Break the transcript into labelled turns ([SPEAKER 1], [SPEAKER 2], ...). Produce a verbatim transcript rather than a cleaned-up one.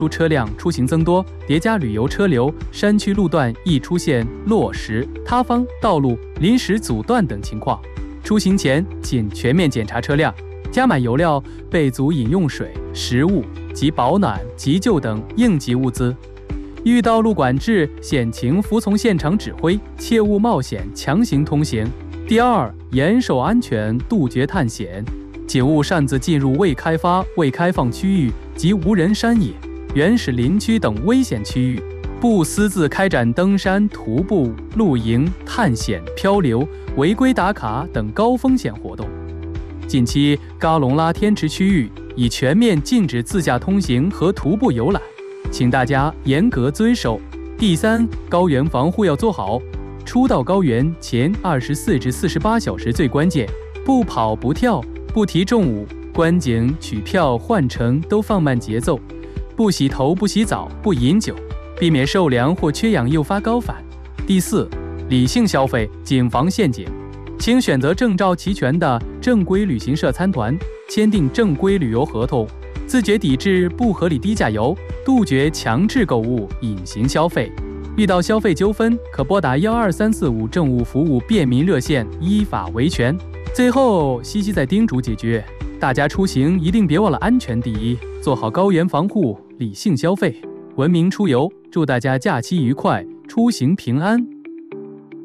[SPEAKER 1] 路车辆出行增多，叠加旅游车流，山区路段易出现落石、塌方、道路临时阻断等情况。出行前请全面检查车辆，加满油料，备足饮用水、食物及保暖、急救等应急物资。遇到路管制，险情服从现场指挥，切勿冒险强行通行。第二，严守安全，杜绝探险，请勿擅自进入未开发、未开放区域及无人山野、原始林区等危险区域，不私自开展登山、徒步、露营、探险、漂流、违规打卡等高风险活动。近期，嘎隆拉天池区域已全面禁止自驾通行和徒步游览，请大家严格遵守。第三，高原防护要做好，初到高原前二十四至四十八小时最关键，不跑不跳，不提重物，观景、取票、换乘都放慢节奏，不洗头、不洗澡、不饮酒，避免受凉或缺氧诱发高反。第四，理性消费，谨防陷阱，请选择证照齐全的正规旅行社参团，签订正规旅游合同，自觉抵制不合理低价游，杜绝强制购物、隐形消费。遇到消费纠纷，可拨打幺二三四五政务服务便民热线，依法维权。最后，西西再叮嘱几句，大家出行一定别忘了安全第一，做好高原防护，理性消费，文明出游。祝大家假期愉快，出行平安。